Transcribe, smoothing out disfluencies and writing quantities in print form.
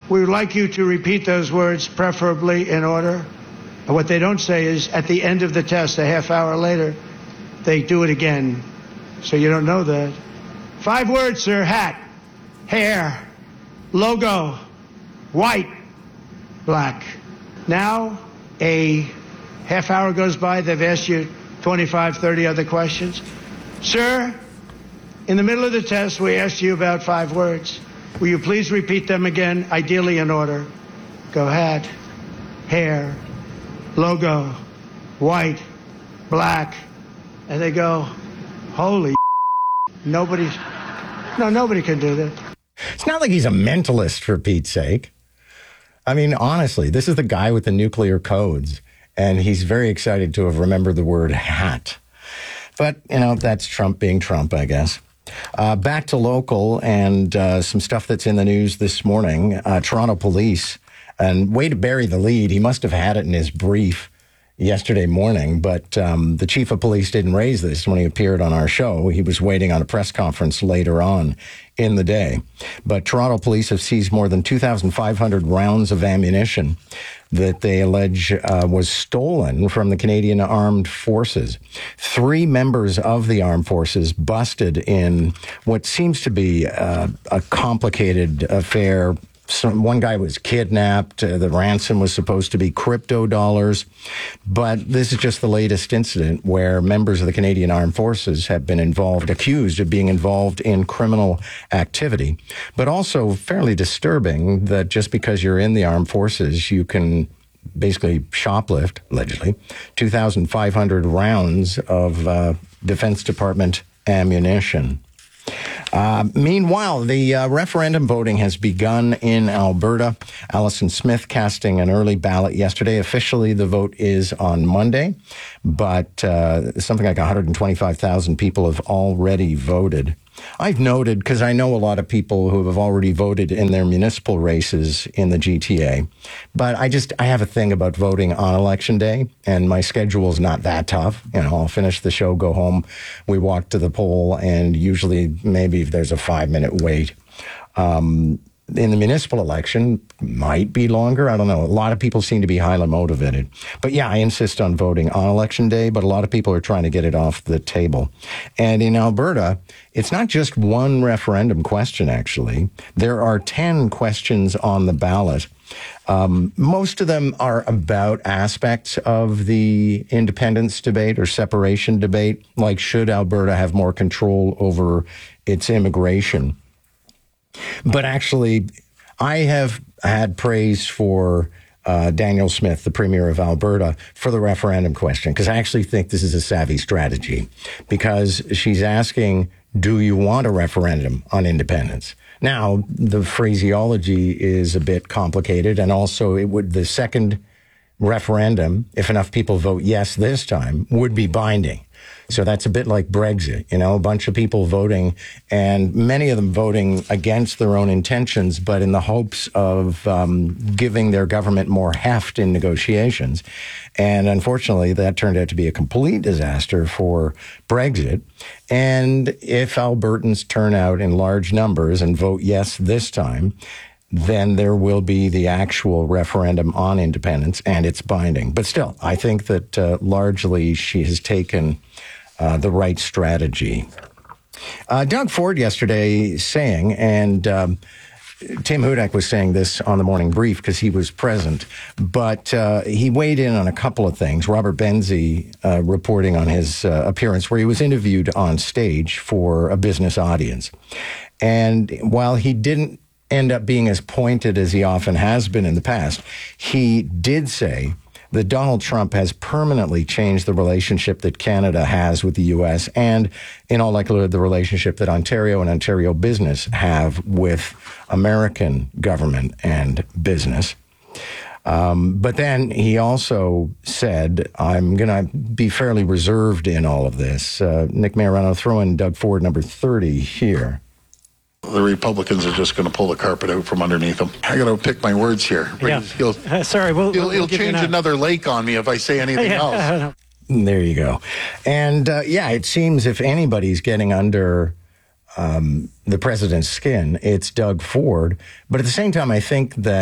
We would like you to repeat those words, preferably in order. And what they don't say is at the end of the test, a half hour later, they do it again. So you don't know that. 5 words, sir. Hat, hair, logo, white, black. Now, a half hour goes by. They've asked you 25, 30 other questions. Sir, in the middle of the test, we asked you about 5 words. Will you please repeat them again, ideally in order? Go hat, hair, logo, white, black. And they go, holy nobody can do that. It's not like he's a mentalist, for Pete's sake. I mean, honestly, this is the guy with the nuclear codes, and he's very excited to have remembered the word hat. But, that's Trump being Trump, I guess. Back to local and some stuff that's in the news this morning. Toronto police, and way to bury the lead. He must have had it in his brief yesterday morning, but the chief of police didn't raise this when he appeared on our show. He was waiting on a press conference later on in the day. But Toronto police have seized more than 2,500 rounds of ammunition that they allege was stolen from the Canadian Armed Forces. 3 members of the Armed Forces busted in what seems to be a complicated affair. One guy was kidnapped. The ransom was supposed to be crypto dollars. But this is just the latest incident where members of the Canadian Armed Forces have been accused of being involved in criminal activity. But also fairly disturbing that just because you're in the armed forces, you can basically shoplift, allegedly, 2,500 rounds of Defense Department ammunition. Meanwhile, the referendum voting has begun in Alberta. Alison Smith casting an early ballot yesterday. Officially, the vote is on Monday, but something like 125,000 people have already voted. I've noted, because I know a lot of people who have already voted in their municipal races in the GTA, but I have a thing about voting on Election Day, and my schedule is not that tough. I'll finish the show, go home, we walk to the poll, and usually maybe if there's a 5-minute wait. In the municipal election, might be longer. I don't know. A lot of people seem to be highly motivated. But yeah, I insist on voting on Election Day, but a lot of people are trying to get it off the table. And in Alberta, it's not just one referendum question, actually. There are 10 questions on the ballot. Most of them are about aspects of the independence debate or separation debate, like should Alberta have more control over its immigration. But actually, I have had praise for Danielle Smith, the Premier of Alberta, for the referendum question, because I actually think this is a savvy strategy, because she's asking, do you want a referendum on independence? Now, the phraseology is a bit complicated, and also the second referendum, if enough people vote yes this time, would be binding. So that's a bit like Brexit, a bunch of people voting, and many of them voting against their own intentions, but in the hopes of giving their government more heft in negotiations. And unfortunately, that turned out to be a complete disaster for Brexit. And if Albertans turn out in large numbers and vote yes this time, then there will be the actual referendum on independence, and it's binding. But still, I think that largely she has taken the right strategy. Doug Ford yesterday saying, and Tim Hudak was saying this on the morning brief because he was present, but he weighed in on a couple of things. Robert Benzie reporting on his appearance where he was interviewed on stage for a business audience. And while he didn't end up being as pointed as he often has been in the past, he did say that Donald Trump has permanently changed the relationship that Canada has with the U.S. and, in all likelihood, the relationship that Ontario and Ontario business have with American government and business. But then he also said, I'm going to be fairly reserved in all of this. Nick Majorano, throw in Doug Ford, number 30 here. The Republicans are just going to pull the carpet out from underneath them. I got to pick my words here. Yeah. He'll change another lake on me if I say anything else. There you go. And it seems if anybody's getting under the president's skin, it's Doug Ford. But at the same time, I think that